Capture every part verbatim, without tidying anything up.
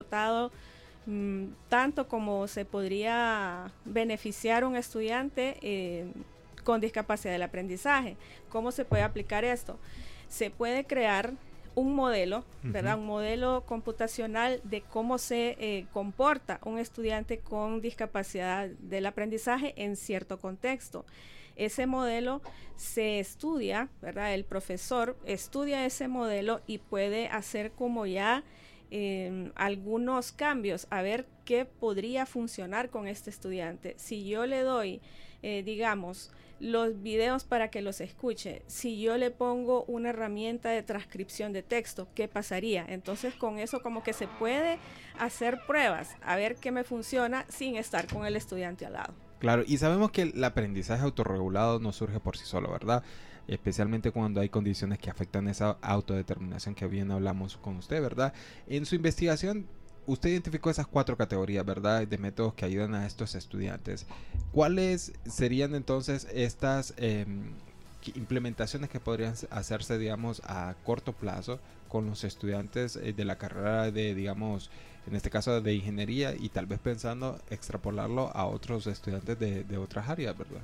aportado mmm, tanto como se podría beneficiar un estudiante eh, con discapacidad del aprendizaje. ¿Cómo se puede aplicar esto? Se puede crear un modelo, uh-huh. ¿verdad? Un modelo computacional de cómo se eh, comporta un estudiante con discapacidad del aprendizaje en cierto contexto. Ese modelo se estudia, ¿verdad? El profesor estudia ese modelo y puede hacer como ya eh, algunos cambios, a ver qué podría funcionar con este estudiante. Si yo le doy, eh, digamos, los videos para que los escuche, si yo le pongo una herramienta de transcripción de texto, ¿qué pasaría? Entonces con eso como que se puede hacer pruebas, a ver qué me funciona sin estar con el estudiante al lado. Claro, y sabemos que el aprendizaje autorregulado no surge por sí solo, ¿verdad? Especialmente cuando hay condiciones que afectan esa autodeterminación que bien hablamos con usted, ¿verdad? En su investigación, usted identificó esas cuatro categorías, ¿verdad? De métodos que ayudan a estos estudiantes. ¿Cuáles serían entonces estas eh, implementaciones que podrían hacerse, digamos, a corto plazo con los estudiantes eh, de la carrera de, digamos, en este caso de ingeniería, y tal vez pensando extrapolarlo a otros estudiantes de, de otras áreas, ¿verdad?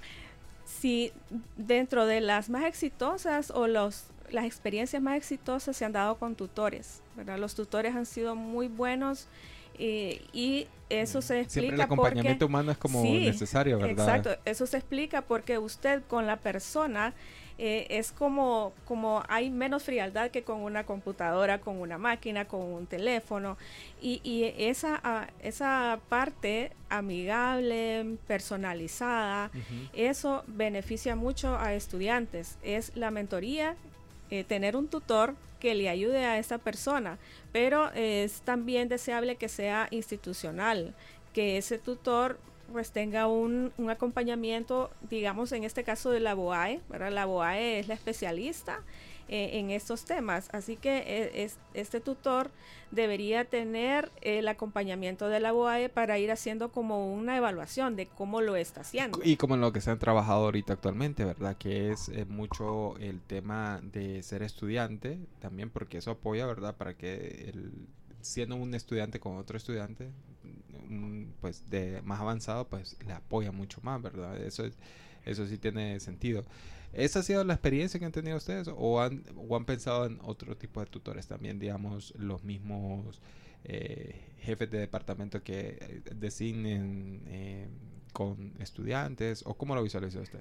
Sí, dentro de las más exitosas o los, las experiencias más exitosas se han dado con tutores, ¿verdad? Los tutores han sido muy buenos eh, y eso se explica siempre el acompañamiento porque, humano es como sí, necesario, ¿verdad? Exacto, eso se explica porque usted con la persona eh, es como, como hay menos frialdad que con una computadora, con una máquina, con un teléfono, y, y esa, uh, esa parte amigable, personalizada, uh-huh. Eso beneficia mucho a estudiantes. Es la mentoría, eh, tener un tutor que le ayude a esta persona, pero eh, es también deseable que sea institucional, que ese tutor pues tenga un, un acompañamiento, digamos en este caso de la B O A E, ¿verdad? La B O A E es la especialista eh, en estos temas, así que eh, es, este tutor debería tener el acompañamiento de la B O A E para ir haciendo como una evaluación de cómo lo está haciendo. Y como en lo que se han trabajado ahorita actualmente, ¿verdad? Que es eh, mucho el tema de ser estudiante, también porque eso apoya, ¿verdad? Para que el, siendo un estudiante con otro estudiante, un, pues de más avanzado, pues le apoya mucho más, ¿verdad? Eso es, eso sí tiene sentido. ¿Esa ha sido la experiencia que han tenido ustedes o han, o han pensado en otro tipo de tutores también, digamos, los mismos eh, jefes de departamento que designen eh, con estudiantes, o cómo lo visualiza usted?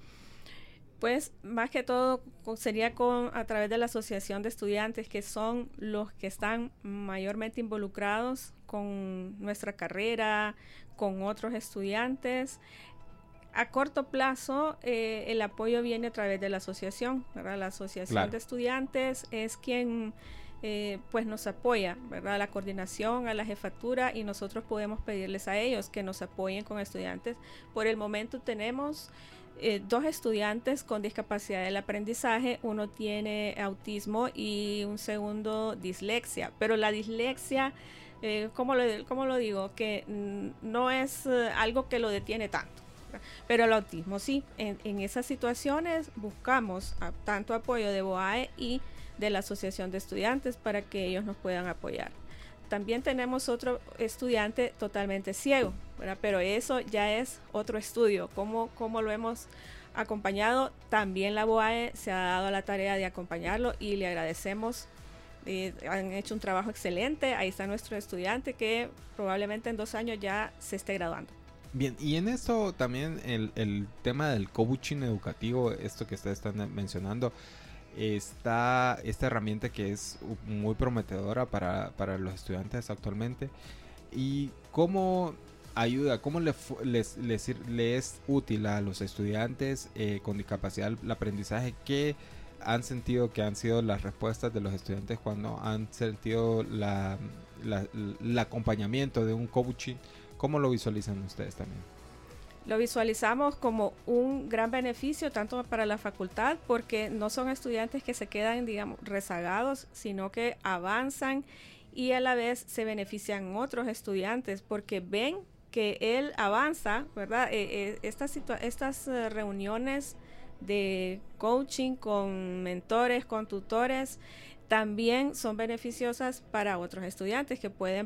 Pues más que todo sería con a través de la asociación de estudiantes, que son los que están mayormente involucrados con nuestra carrera, con otros estudiantes. A corto plazo eh, el apoyo viene a través de la asociación, ¿verdad? La asociación claro. de estudiantes es quien eh, pues nos apoya, ¿verdad? La coordinación, a la jefatura, y nosotros podemos pedirles a ellos que nos apoyen con estudiantes. Por el momento tenemos eh, dos estudiantes con discapacidad del aprendizaje, uno tiene autismo y un segundo dislexia, pero la dislexia, eh, ¿cómo, lo, ¿cómo lo digo? Que mm, no es eh, algo que lo detiene tanto. Pero el autismo sí, en, en esas situaciones buscamos a, tanto apoyo de B O A E y de la asociación de estudiantes para que ellos nos puedan apoyar. También tenemos otro estudiante totalmente ciego, ¿verdad? Pero eso ya es otro estudio, cómo, cómo lo hemos acompañado. También la B O A E se ha dado la tarea de acompañarlo y le agradecemos. Eh, han hecho un trabajo excelente. Ahí está nuestro estudiante que probablemente en dos años ya se esté graduando. Bien, y en esto también el, el tema del coaching educativo, esto que ustedes están mencionando, está esta herramienta que es muy prometedora para, para los estudiantes actualmente. ¿Y cómo ayuda, cómo le, les, les, les es útil a los estudiantes eh, con discapacidad el aprendizaje? ¿Qué han sentido que han sido las respuestas de los estudiantes cuando han sentido la, la, el acompañamiento de un coaching? ¿Cómo lo visualizan ustedes también? Lo visualizamos como un gran beneficio tanto para la facultad, porque no son estudiantes que se quedan, digamos, rezagados, sino que avanzan y a la vez se benefician otros estudiantes porque ven que él avanza, ¿verdad? Eh, eh, estas situa- estas uh, reuniones de coaching con mentores, con tutores, también son beneficiosas para otros estudiantes que pueden